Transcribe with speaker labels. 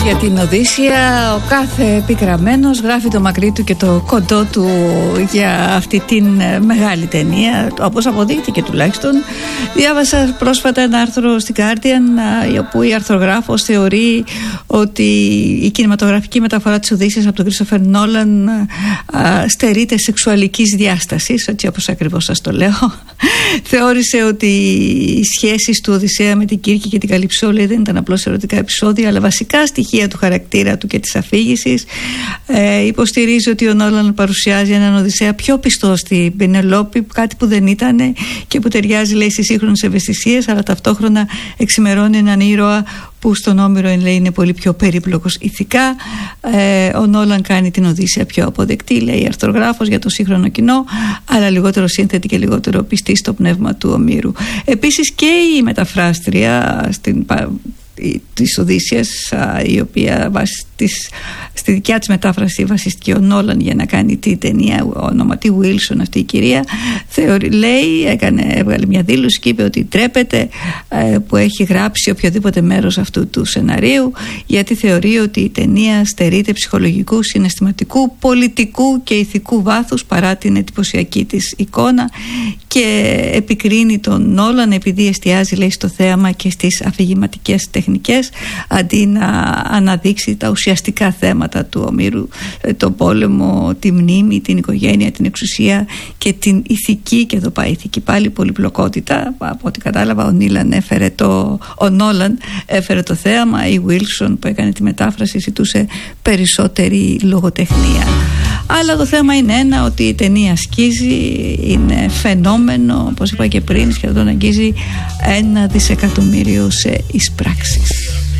Speaker 1: Για την Οδύσσεια ο κάθε επιγραμμένος γράφει το μακρύ του και το κοντό του για αυτή την μεγάλη ταινία, όπως αποδείχτηκε τουλάχιστον. Διάβασα πρόσφατα ένα άρθρο στην Guardian όπου η αρθρογράφος θεωρεί ότι η κινηματογραφική μεταφορά της Οδύσσειας από τον Christopher Nolan στερείται σεξουαλικής διάστασης, έτσι όπως ακριβώς σας το λέω. Θεώρησε ότι οι σχέσεις του Οδυσσέα με την Κύρκη και την Καλυψόλη δεν ήταν απλώς ερωτικά επεισόδια, αλλά βασικά στοιχεία του χαρακτήρα του και της αφήγησης. Υποστηρίζει ότι ο Νόλαν παρουσιάζει έναν Οδυσσέα πιο πιστό στην Πενελόπη, κάτι που δεν ήταν και που ταιριάζει, λέει, στις σύγχρονες ευαισθησίες, αλλά ταυτόχρονα εξημερώνει έναν ήρωα που στον Όμηρο, λέει, είναι πολύ πιο περίπλοκος ηθικά. Ο Νόλαν κάνει την Οδύσσεια πιο αποδεκτή, λέει η αρθρογράφος, για το σύγχρονο κοινό, αλλά λιγότερο σύνθετη και λιγότερο πιστή στο πνεύμα του Ομήρου. Επίσης και η μεταφράστρια της Οδύσσειας, η οποία στη δικιά της μετάφραση βασίστηκε ο Νόλαν για να κάνει την ταινία, ονοματί Wilson αυτή η κυρία, λέει, έβγαλε μια δήλωση και είπε ότι τρέπεται που έχει γράψει οποιοδήποτε μέρος αυτού του σεναρίου, γιατί θεωρεί ότι η ταινία στερείται ψυχολογικού, συναισθηματικού, πολιτικού και ηθικού βάθους παρά την εντυπωσιακή της εικόνα, και επικρίνει τον Νόλαν επειδή εστιάζει, λέει, στο θέαμα και στις αφηγηματικές τεχνικές αντί να αναδείξει τα ουσιαστικά θέματα του Ομήρου, τον πόλεμο, τη μνήμη, την οικογένεια, την εξουσία και την ηθική, και εδώ πάει ηθική πάλι, πολυπλοκότητα. Από ό,τι κατάλαβα ο Νόλαν έφερε το θέαμα, η Wilson που έκανε τη μετάφραση ζητούσε περισσότερη λογοτεχνία. Αλλά το θέμα είναι ότι η ταινία σκίζει, είναι φαινόμενο, όπως είπα και πριν, σχεδόν αγγίζει 1 δισεκατομμύριο σε εισπράξεις.